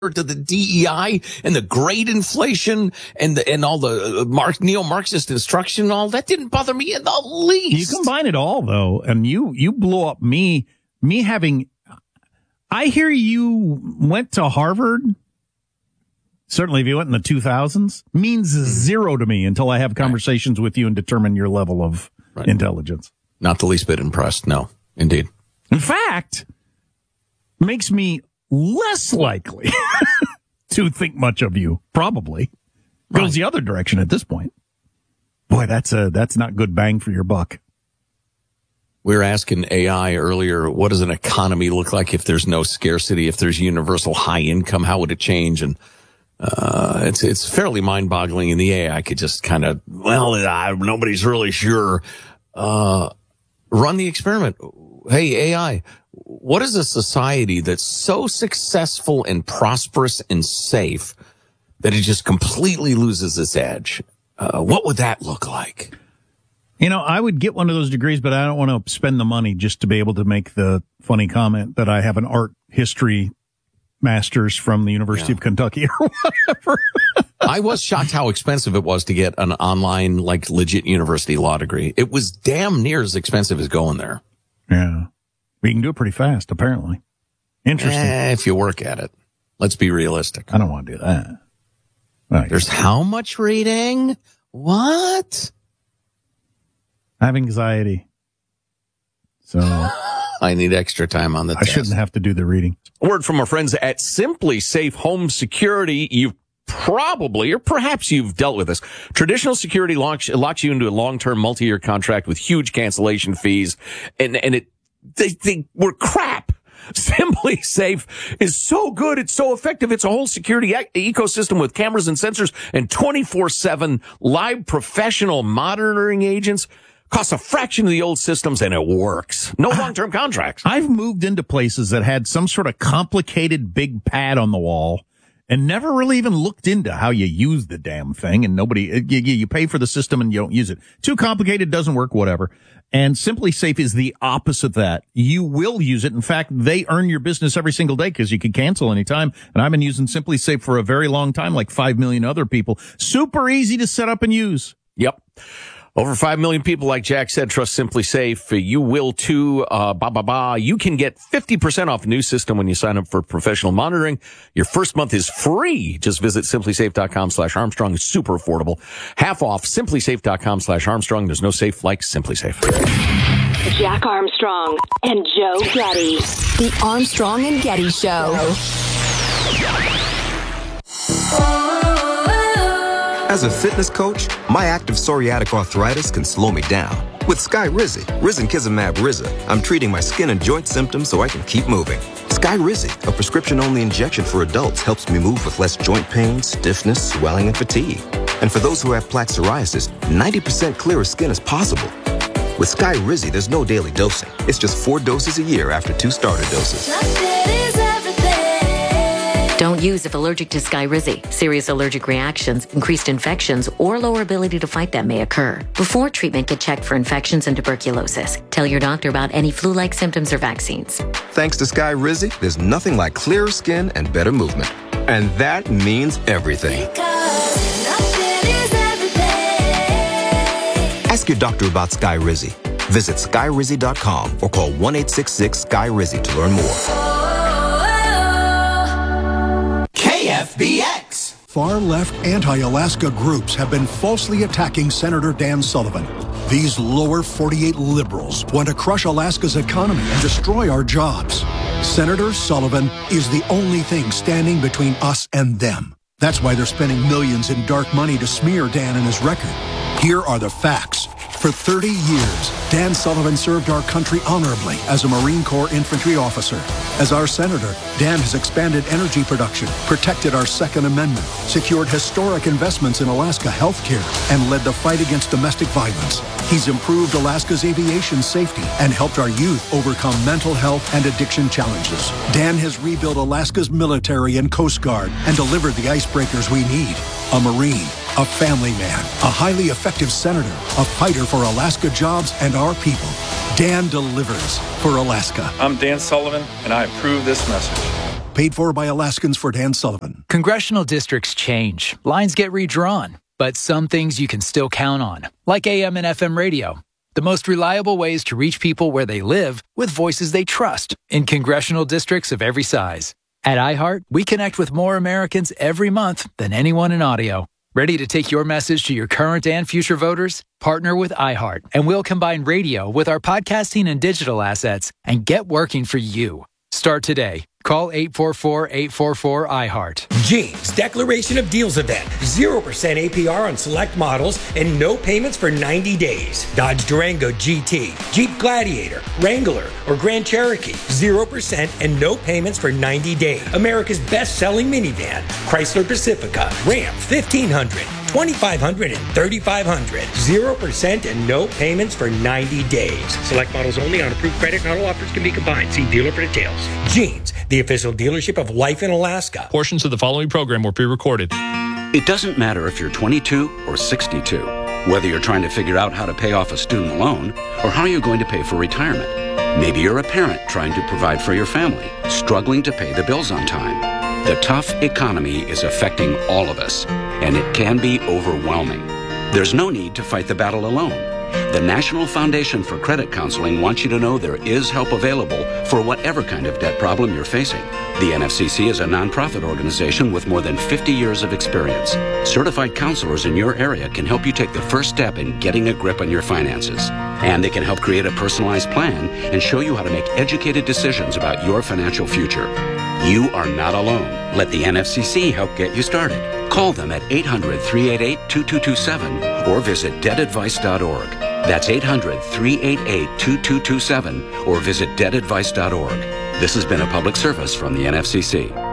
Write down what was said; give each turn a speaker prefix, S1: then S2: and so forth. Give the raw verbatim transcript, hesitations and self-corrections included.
S1: to the D E I and the grade inflation and the, and all the Marx, neo-Marxist instruction and all that didn't bother me in the least.
S2: You combine it all though, and you you blow up me me having. I hear you went to Harvard. Certainly, if you went in the two thousands, means zero to me until I have conversations with you and determine your level of right. intelligence.
S1: Not the least bit impressed. No, indeed.
S2: In fact, makes me less likely to think much of you, probably. Goes right. the other direction at this point. Boy, that's a that's not good bang for your buck.
S1: We were asking A I earlier, what does an economy look like if there's no scarcity, if there's universal high income, how would it change? And uh it's it's fairly mind-boggling, and the A I could just kind of, well, uh, nobody's really sure. Uh run the experiment. Hey, A I, what is a society that's so successful and prosperous and safe that it just completely loses its edge? Uh, what would that look like?
S2: You know, I would get one of those degrees, but I don't want to spend the money just to be able to make the funny comment that I have an art history master's from the University yeah. of Kentucky or whatever.
S1: I was shocked how expensive it was to get an online, like, legit university law degree. It was damn near as expensive as going there.
S2: Yeah. We can do it pretty fast, apparently. Interesting.
S1: Eh, if you work at it. Let's be realistic.
S2: I don't want to do that. Right.
S1: There's how much reading? What?
S2: I have anxiety. So
S1: I need extra time on the
S2: I
S1: test.
S2: shouldn't have to do the reading.
S3: A word from our friends at Simply Safe Home Security. You've probably, or perhaps you've dealt with this. Traditional security locks, locks you into a long-term multi-year contract with huge cancellation fees. And, and it, they, they were crap. Simply Safe is so good. It's so effective. It's a whole security e- ecosystem with cameras and sensors and twenty-four seven live professional monitoring agents. Costs a fraction of the old systems, and it works. No long-term contracts.
S2: I've moved into places that had some sort of complicated big pad on the wall and never really even looked into how you use the damn thing. And nobody, you, you pay for the system and you don't use it. Too complicated, doesn't work, whatever. And Simply Safe is the opposite of that. You will use it. In fact, they earn your business every single day because you can cancel anytime. And I've been using Simply Safe for a very long time, like five million other people. Super easy to set up and use.
S3: Yep. Over five million people, like Jack said, trust Simply Safe. You will too. Uh, ba ba ba. You can get fifty percent off a new system when you sign up for professional monitoring. Your first month is free. Just visit simplysafe.com slash Armstrong. It's super affordable. Half off simplysafe.com slash Armstrong. There's no safe like Simply Safe.
S4: Jack Armstrong and Joe Getty. The Armstrong and Getty Show.
S5: As a fitness coach, my active psoriatic arthritis can slow me down. With Skyrizi, risankizumab Riza, I'm treating my skin and joint symptoms so I can keep moving. Skyrizi, a prescription-only injection for adults, helps me move with less joint pain, stiffness, swelling, and fatigue. And for those who have plaque psoriasis, ninety percent clearer skin is possible. With Skyrizi, there's no daily dosing. It's just four doses a year after two starter doses.
S6: Don't use if allergic to Skyrizi. Serious allergic reactions, increased infections, or lower ability to fight them may occur. Before treatment, get checked for infections and tuberculosis. Tell your doctor about any flu-like symptoms or vaccines.
S5: Thanks to Skyrizi, there's nothing like clearer skin and better movement. And that means everything. Ask your doctor about Skyrizi. Visit skyrizi dot com or call one eight six six Sky Rizzi to learn more.
S7: K F B X.
S8: Far-left anti-Alaska groups have been falsely attacking Senator Dan Sullivan. These lower forty-eight liberals want to crush Alaska's economy and destroy our jobs. Senator Sullivan is the only thing standing between us and them. That's why they're spending millions in dark money to smear Dan and his record. Here are the facts. For thirty years, Dan Sullivan served our country honorably as a Marine Corps infantry officer. As our senator, Dan has expanded energy production, protected our Second Amendment, secured historic investments in Alaska healthcare, and led the fight against domestic violence. He's improved Alaska's aviation safety and helped our youth overcome mental health and addiction challenges. Dan has rebuilt Alaska's military and Coast Guard and delivered the icebreakers we need. A Marine, a family man, a highly effective senator, a fighter for Alaska jobs and our people. Dan delivers for Alaska.
S9: I'm Dan Sullivan, and I approve this message.
S8: Paid for by Alaskans for Dan Sullivan.
S9: Congressional districts change. Lines get redrawn. But some things you can still count on, like A M and F M radio. The most reliable ways to reach people where they live with voices they trust in congressional districts of every size. At iHeart, we connect with more Americans every month than anyone in audio. Ready to take your message to your current and future voters? Partner with iHeart, and we'll combine radio with our podcasting and digital assets and get working for you. Start today. Call eight four four, eight four four, iHeart.
S10: Jeans Declaration of Deals event. zero percent A P R on select models and no payments for ninety days. Dodge Durango G T, Jeep Gladiator, Wrangler, or Grand Cherokee. zero percent and no payments for ninety days. America's best-selling minivan. Chrysler Pacifica, Ram fifteen hundred, twenty-five hundred, and thirty-five hundred. zero percent and no payments for ninety days. Select models only on approved credit. Not all offers can be combined. See dealer for details. Jeans, the official dealership of Life in Alaska.
S11: Portions of the following program were pre-recorded.
S12: It doesn't matter if you're twenty-two or sixty-two, whether you're trying to figure out how to pay off a student loan or how you're going to pay for retirement. Maybe you're a parent trying to provide for your family, struggling to pay the bills on time. The tough economy is affecting all of us, and it can be overwhelming. There's no need to fight the battle alone. The National Foundation for Credit Counseling wants you to know there is help available for whatever kind of debt problem you're facing. The N F C C is a nonprofit organization with more than fifty years of experience. Certified counselors in your area can help you take the first step in getting a grip on your finances. And they can help create a personalized plan and show you how to make educated decisions about your financial future. You are not alone. Let the N F C C help get you started. Call them at eight hundred, three eight eight, two two two seven or visit debt advice dot org. That's eight hundred, three eight eight, two two two seven or visit debt advice dot org. This has been a public service from the N F C C.